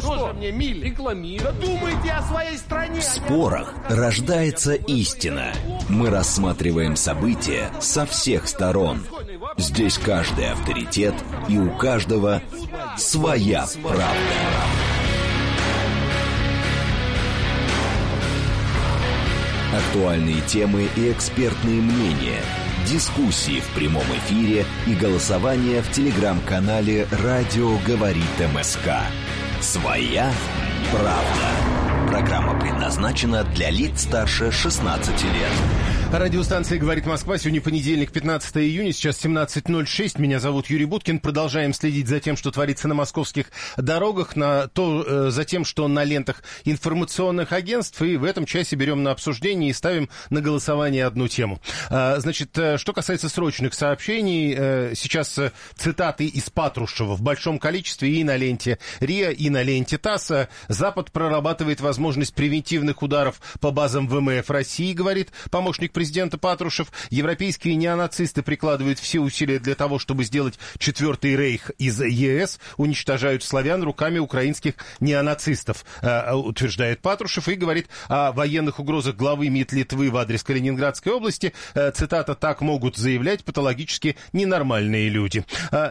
Тоже мне миль рекламирует. Да думайте о своей стране. В спорах рождается истина. Мы рассматриваем события со всех сторон. Здесь каждый авторитет, и у каждого своя правда. Актуальные темы и экспертные мнения, дискуссии в прямом эфире и голосование в телеграм-канале «Радио говорит МСК». «Своя правда». Программа предназначена для лиц старше 16 лет. Радиостанция «Говорит Москва». Сегодня понедельник, 15 июня, сейчас 17:06. Меня зовут Юрий Буткин. Продолжаем следить за тем, что творится на московских дорогах, за тем, что на лентах информационных агентств. И в этом часе берем на обсуждение и ставим на голосование одну тему. Значит, что касается срочных сообщений, сейчас цитаты из Патрушева в большом количестве и на ленте РИА, и на ленте ТАСС. Запад прорабатывает возможность превентивных ударов по базам ВМФ России, говорит помощник президента Патрушев. Европейские неонацисты прикладывают все усилия для того, чтобы сделать Четвертый рейх из ЕС, уничтожают славян руками украинских неонацистов, утверждает Патрушев, и говорит о военных угрозах главы МИД Литвы в адрес Калининградской области. Цитата: «Так могут заявлять патологически ненормальные люди».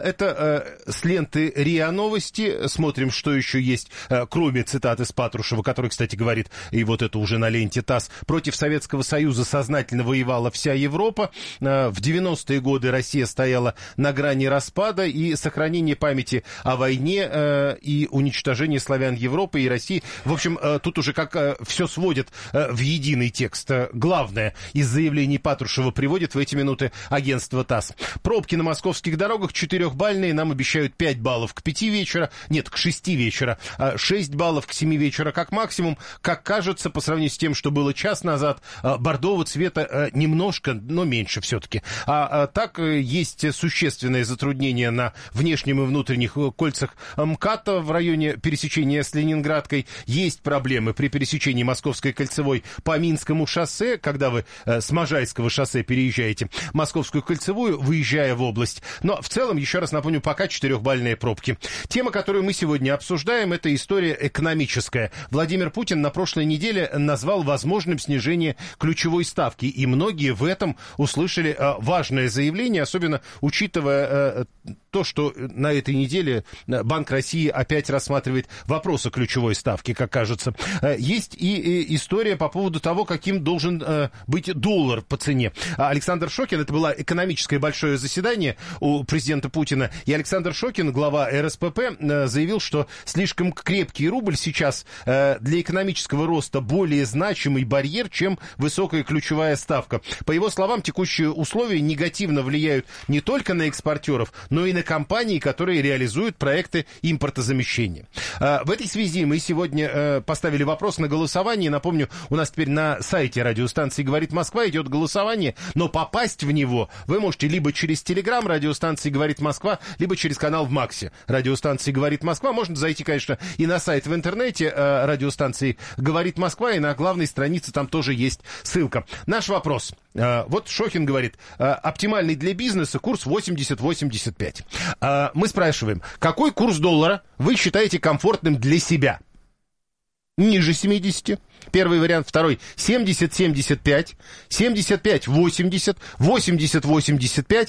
Это с ленты РИА Новости. Смотрим, что еще есть, кроме цитаты с Патрушева, который, кстати, говорит, и вот это уже на ленте ТАСС: «Против Советского Союза сознательно воевала вся Европа. В 90-е годы Россия стояла на грани распада, и сохранение памяти о войне и уничтожение славян Европы и России». В общем, тут уже как все сводят в единый текст. Главное из заявлений Патрушева приводит в эти минуты агентство ТАСС. Пробки на московских дорогах 4-бальные. Нам обещают 5 баллов к 5 вечера. Нет, к 6 вечера. 6 баллов к 7 вечера как максимум. Как кажется, по сравнению с тем, что было час назад, бордового цвета немножко, но меньше все-таки. Так есть существенное затруднение на внешнем и внутренних кольцах МКАДа в районе пересечения с Ленинградкой. Есть проблемы при пересечении Московской кольцевой по Минскому шоссе, когда вы с Можайского шоссе переезжаете Московскую кольцевую, выезжая в область. Но в целом, еще раз напомню, пока 4-бальные пробки. Тема, которую мы сегодня обсуждаем, это история экономическая. Владимир Путин на прошлой неделе назвал возможным снижение ключевой ставки, и многие в этом услышали важное заявление, особенно учитывая то, что на этой неделе Банк России опять рассматривает вопрос о ключевой ставке, как кажется. Есть и история по поводу того, каким должен быть доллар по цене. Александр Шокин, это было экономическое большое заседание у президента Путина, и Александр Шокин, глава РСПП, заявил, что слишком крепкий рубль сейчас для экономического роста более значимый барьер, чем высокая ключевая ставка. По его словам, текущие условия негативно влияют не только на экспортеров, но и на компании, которые реализуют проекты импортозамещения. В этой связи мы сегодня поставили вопрос на голосование. Напомню, у нас теперь на сайте радиостанции «Говорит Москва» идет голосование, но попасть в него вы можете либо через телеграм радиостанции «Говорит Москва», либо через канал в Максе радиостанции «Говорит Москва». Можно зайти, конечно, и на сайт в интернете радиостанции «Говорит Москва», и на главной странице там тоже есть ссылка. Наш вопрос. Вот Шохин говорит: оптимальный для бизнеса курс 80-85. Мы спрашиваем, какой курс доллара вы считаете комфортным для себя? Ниже 70. Первый вариант. Второй 70-75, 75-80, 80-85,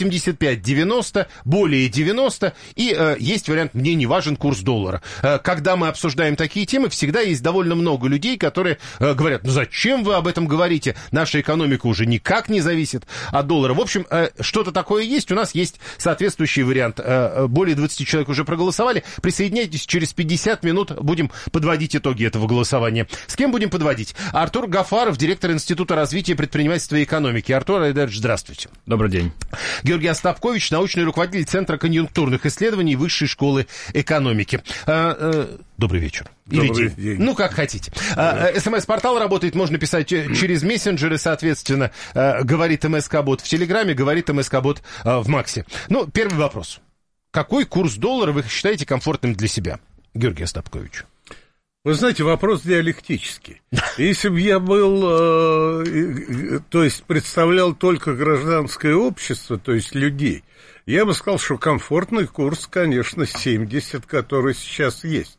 85-90, более 90. И есть вариант «мне не важен курс доллара». Когда мы обсуждаем такие темы, всегда есть довольно много людей, которые говорят: ну зачем вы об этом говорите? Наша экономика уже никак не зависит от доллара. В общем, что-то такое есть. У нас есть соответствующий вариант. Более 20 человек уже проголосовали. Присоединяйтесь, через 50 минут будем подводить итоги этого голосования. С кем будем подводить? Артур Гафаров, директор Института развития предпринимательства и экономики. Артур Айдарович, здравствуйте. Добрый день. Георгий Остапкович, научный руководитель Центра конъюнктурных исследований Высшей школы экономики. Добрый вечер. Добрый день. Ну, как хотите. СМС-портал работает, можно писать через мессенджеры, соответственно. Говорит МСК-бот в Телеграме, говорит МСК-бот в Максе. Ну, первый вопрос. Какой курс доллара вы считаете комфортным для себя, Георгий Остапкович? Вы знаете, вопрос диалектический. Если бы я был, то есть представлял только гражданское общество, то есть людей, я бы сказал, что комфортный курс, конечно, 70, который сейчас есть.